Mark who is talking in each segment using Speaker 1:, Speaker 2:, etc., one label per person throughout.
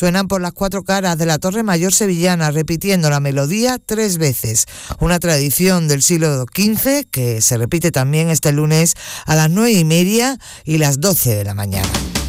Speaker 1: suenan por las 4 caras de la Torre Mayor sevillana, repitiendo la melodía 3 veces. Una tradición del siglo XV que se repite también este lunes a las 9:30 y las 12 de la mañana.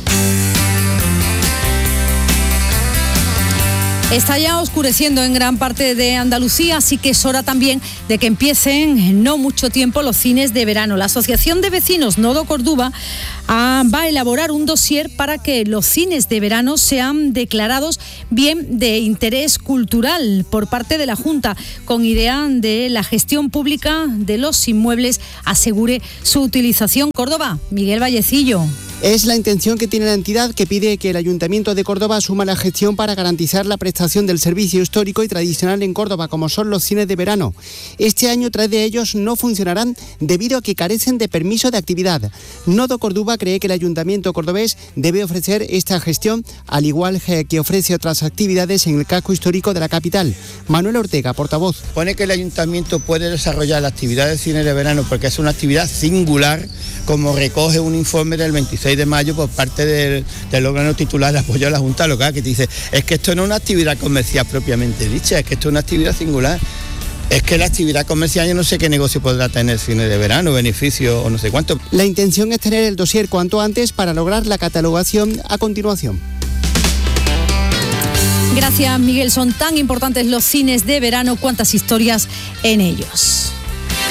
Speaker 2: Está ya oscureciendo en gran parte de Andalucía, así que es hora también de que empiecen en no mucho tiempo los cines de verano. La Asociación de Vecinos Nodo Córdoba va a elaborar un dossier para que los cines de verano sean declarados bien de interés cultural por parte de la Junta, con idea de la gestión pública de los inmuebles asegure su utilización. Córdoba, Miguel Vallecillo.
Speaker 3: Es la intención que tiene la entidad, que pide que el Ayuntamiento de Córdoba asuma la gestión para garantizar la prestación del servicio histórico y tradicional en Córdoba, como son los cines de verano. Este año 3 de ellos no funcionarán debido a que carecen de permiso de actividad. Nodo Córdoba cree que el Ayuntamiento cordobés debe ofrecer esta gestión, al igual que ofrece otras actividades en el casco histórico de la capital. Manuel Ortega, portavoz.
Speaker 4: Pone que el Ayuntamiento puede desarrollar la actividad de cine de verano porque es una actividad singular, como recoge un informe del 26 de mayo por parte del órgano titular de apoyo a la Junta Local, que te dice, es que esto no es una actividad comercial propiamente dicha, es que esto es una actividad singular. Es que la actividad comercial, yo no sé qué negocio podrá tener cine de verano, beneficio o no sé cuánto.
Speaker 3: La intención es tener el dossier cuanto antes para lograr la catalogación a continuación.
Speaker 2: Gracias, Miguel. Son tan importantes los cines de verano, cuántas historias en ellos.